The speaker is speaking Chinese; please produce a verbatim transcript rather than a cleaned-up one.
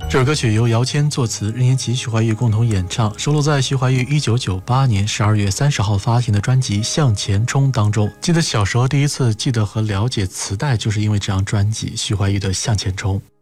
这首歌曲由姚谦作词，任贤齐、徐怀钰共同演唱，收录在徐怀钰一九九八年十二月三十号发行的专辑《向前冲》当中。记得小时候第一次记得和了解磁带，就是因为这张专辑徐怀钰的《向前冲》。